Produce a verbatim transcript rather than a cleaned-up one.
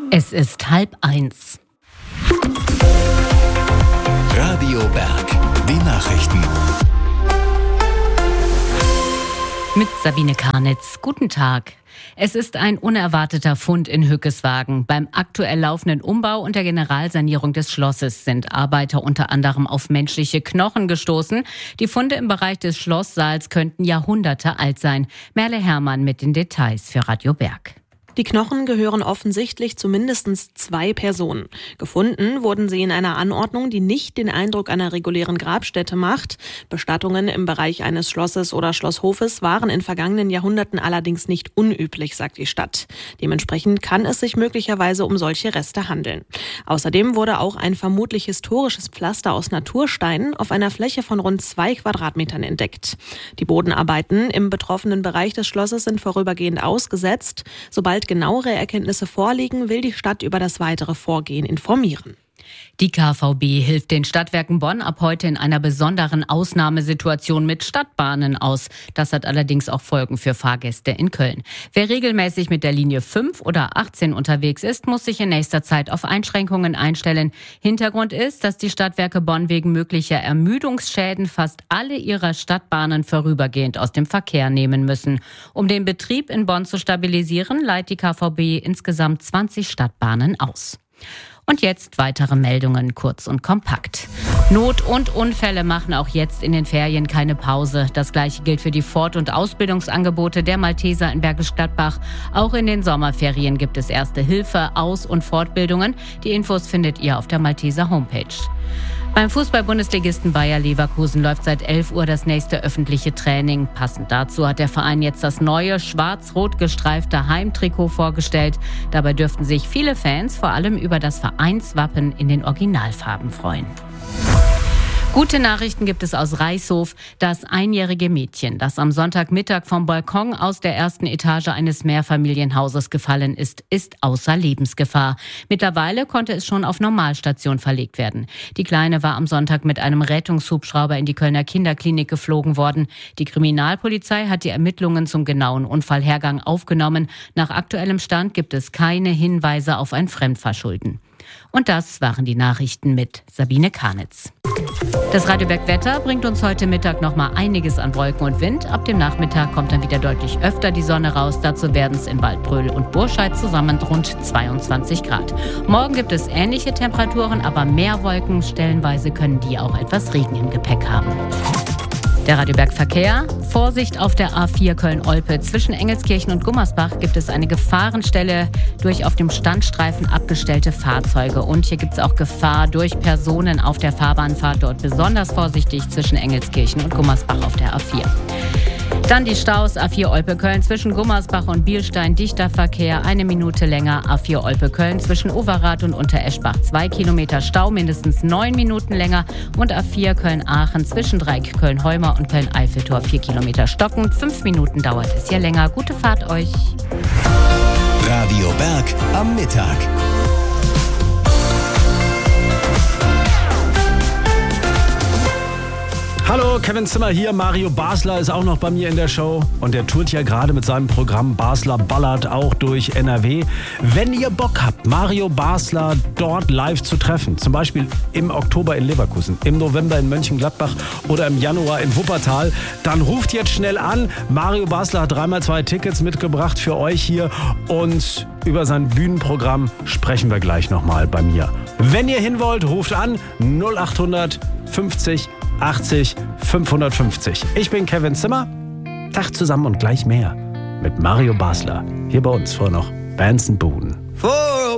Es ist halb eins. Radio Berg, die Nachrichten. Mit Sabine Karnitz. Guten Tag. Es ist ein unerwarteter Fund in Hückeswagen. Beim aktuell laufenden Umbau und der Generalsanierung des Schlosses sind Arbeiter unter anderem auf menschliche Knochen gestoßen. Die Funde im Bereich des Schlosssaals könnten Jahrhunderte alt sein. Merle Herrmann mit den Details für Radio Berg. Die Knochen gehören offensichtlich zu mindestens zwei Personen. Gefunden wurden sie in einer Anordnung, die nicht den Eindruck einer regulären Grabstätte macht. Bestattungen im Bereich eines Schlosses oder Schlosshofes waren in vergangenen Jahrhunderten allerdings nicht unüblich, sagt die Stadt. Dementsprechend kann es sich möglicherweise um solche Reste handeln. Außerdem wurde auch ein vermutlich historisches Pflaster aus Natursteinen auf einer Fläche von rund zwei Quadratmetern entdeckt. Die Bodenarbeiten im betroffenen Bereich des Schlosses sind vorübergehend ausgesetzt. Sobald genauere Erkenntnisse vorliegen, will die Stadt über das weitere Vorgehen informieren. Die K V B hilft den Stadtwerken Bonn ab heute in einer besonderen Ausnahmesituation mit Stadtbahnen aus. Das hat allerdings auch Folgen für Fahrgäste in Köln. Wer regelmäßig mit der Linie fünf oder achtzehn unterwegs ist, muss sich in nächster Zeit auf Einschränkungen einstellen. Hintergrund ist, dass die Stadtwerke Bonn wegen möglicher Ermüdungsschäden fast alle ihrer Stadtbahnen vorübergehend aus dem Verkehr nehmen müssen. Um den Betrieb in Bonn zu stabilisieren, leiht die K V B insgesamt zwanzig Stadtbahnen aus. Und jetzt weitere Meldungen, kurz und kompakt. Not- und Unfälle machen auch jetzt in den Ferien keine Pause. Das Gleiche gilt für die Fort- und Ausbildungsangebote der Malteser in Bergisch Gladbach. Auch in den Sommerferien gibt es Erste Hilfe, Aus- und Fortbildungen. Die Infos findet ihr auf der Malteser Homepage. Beim Fußball-Bundesligisten Bayer Leverkusen läuft seit elf Uhr das nächste öffentliche Training. Passend dazu hat der Verein jetzt das neue schwarz-rot gestreifte Heimtrikot vorgestellt. Dabei dürften sich viele Fans vor allem über das Vereinswappen in den Originalfarben freuen. Gute Nachrichten gibt es aus Reißhof. Das einjährige Mädchen, das am Sonntagmittag vom Balkon aus der ersten Etage eines Mehrfamilienhauses gefallen ist, ist außer Lebensgefahr. Mittlerweile konnte es schon auf Normalstation verlegt werden. Die Kleine war am Sonntag mit einem Rettungshubschrauber in die Kölner Kinderklinik geflogen worden. Die Kriminalpolizei hat die Ermittlungen zum genauen Unfallhergang aufgenommen. Nach aktuellem Stand gibt es keine Hinweise auf ein Fremdverschulden. Und das waren die Nachrichten mit Sabine Karnitz. Das Radio Berg Wetter bringt uns heute Mittag noch mal einiges an Wolken und Wind. Ab dem Nachmittag kommt dann wieder deutlich öfter die Sonne raus. Dazu werden es in Waldbröl und Burscheid zusammen rund zweiundzwanzig Grad. Morgen gibt es ähnliche Temperaturen, aber mehr Wolken. Stellenweise können die auch etwas Regen im Gepäck haben. Der Radio Berg Verkehr. Vorsicht auf der A vier Köln-Olpe. Zwischen Engelskirchen und Gummersbach gibt es eine Gefahrenstelle durch auf dem Standstreifen abgestellte Fahrzeuge. Und hier gibt es auch Gefahr durch Personen auf der Fahrbahnfahrt. Dort besonders vorsichtig zwischen Engelskirchen und Gummersbach auf der A vier. Dann die Staus A vier Olpe-Köln zwischen Gummersbach und Bielstein, dichter Verkehr, eine Minute länger. A vier Olpe-Köln zwischen Overath und Untereschbach, zwei Kilometer Stau, mindestens neun Minuten länger. Und A vier Köln-Aachen zwischen Dreieck Köln-Heumer und Köln-Eiffeltor, vier Kilometer stockend. Fünf Minuten dauert es hier länger. Gute Fahrt euch. Radio Berg am Mittag. Hallo, Kevin Zimmer hier. Mario Basler ist auch noch bei mir in der Show. Und der tourt ja gerade mit seinem Programm Basler ballert auch durch N R W. Wenn ihr Bock habt, Mario Basler dort live zu treffen, zum Beispiel im Oktober in Leverkusen, im November in Mönchengladbach oder im Januar in Wuppertal, dann ruft jetzt schnell an. Mario Basler hat dreimal zwei Tickets mitgebracht für euch hier. Und über sein Bühnenprogramm sprechen wir gleich nochmal bei mir. Wenn ihr hin wollt, ruft an null acht fünfzig achtzig fünfhundertfünfzig. Ich bin Kevin Zimmer. Tag zusammen und gleich mehr mit Mario Basler. Hier bei uns vor noch Bands and Buden.